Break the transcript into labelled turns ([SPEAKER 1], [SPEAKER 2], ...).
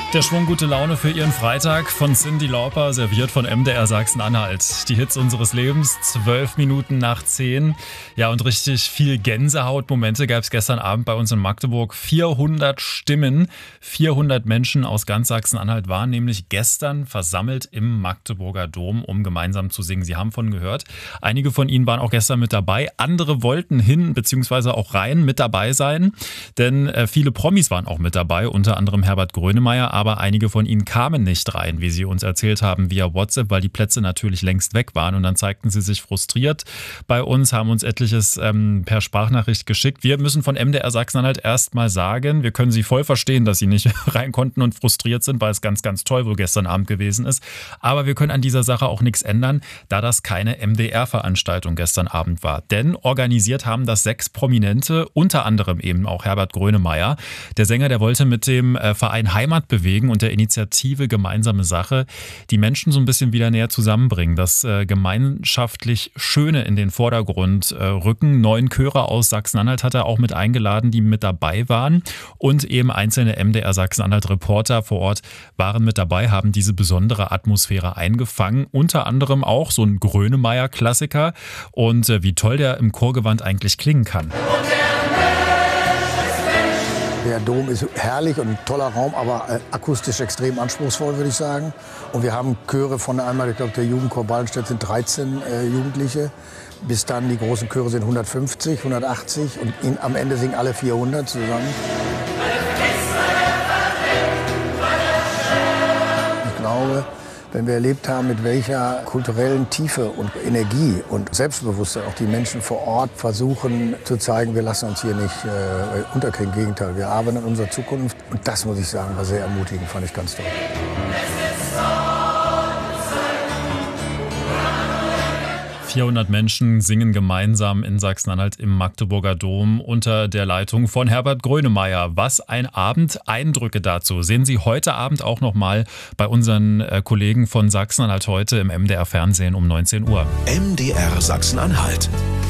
[SPEAKER 1] Der Schwung gute Laune für Ihren Freitag von Cyndi Lauper, serviert von MDR Sachsen-Anhalt. Die Hits unseres Lebens, 12 Minuten nach 10. Ja, und richtig viel Gänsehautmomente gab es gestern Abend bei uns in Magdeburg. 400 Stimmen, 400 Menschen aus ganz Sachsen-Anhalt waren nämlich gestern versammelt im Magdeburger Dom, um gemeinsam zu singen. Sie haben von gehört. Einige von Ihnen waren auch gestern mit dabei. Andere wollten hin bzw. auch rein mit dabei sein, denn viele Promis waren auch mit dabei, unter anderem Herbert Grönemeyer. Aber einige von ihnen kamen nicht rein, wie sie uns erzählt haben, via WhatsApp, weil die Plätze natürlich längst weg waren. Und dann zeigten sie sich frustriert bei uns, haben uns etliches per Sprachnachricht geschickt. Wir müssen von MDR Sachsen-Anhalt erst mal sagen, wir können sie voll verstehen, dass sie nicht rein konnten und frustriert sind, weil es ganz, ganz toll wohl gestern Abend gewesen ist. Aber wir können an dieser Sache auch nichts ändern, da das keine MDR-Veranstaltung gestern Abend war. Denn organisiert haben das 6 Prominente, unter anderem eben auch Herbert Grönemeyer. Der Sänger, der wollte mit dem Verein Heimatbewegung und der Initiative Gemeinsame Sache die Menschen so ein bisschen wieder näher zusammenbringen, das gemeinschaftlich Schöne in den Vordergrund rücken. 9 Chöre aus Sachsen-Anhalt hat er auch mit eingeladen, die mit dabei waren, und eben einzelne MDR Sachsen-Anhalt-Reporter vor Ort waren mit dabei, haben diese besondere Atmosphäre eingefangen, unter anderem auch so ein Grönemeyer-Klassiker, und wie toll der im Chorgewand eigentlich klingen kann.
[SPEAKER 2] Der Dom ist herrlich und ein toller Raum, aber akustisch extrem anspruchsvoll, würde ich sagen. Und wir haben Chöre von einmal, ich glaube, der Jugendchor Ballenstedt sind 13 Jugendliche. Bis dann die großen Chöre sind 150, 180 und am Ende singen alle 400 zusammen. Ich glaube, wenn wir erlebt haben, mit welcher kulturellen Tiefe und Energie und Selbstbewusstsein auch die Menschen vor Ort versuchen zu zeigen, wir lassen uns hier nicht unterkriegen. Im Gegenteil, wir arbeiten an unserer Zukunft. Und das, muss ich sagen, war sehr ermutigend, fand ich ganz toll.
[SPEAKER 1] 400 Menschen singen gemeinsam in Sachsen-Anhalt im Magdeburger Dom unter der Leitung von Herbert Grönemeyer. Was ein Abend, Eindrücke dazu sehen Sie heute Abend auch nochmal bei unseren Kollegen von Sachsen-Anhalt heute im MDR Fernsehen um 19 Uhr.
[SPEAKER 3] MDR Sachsen-Anhalt.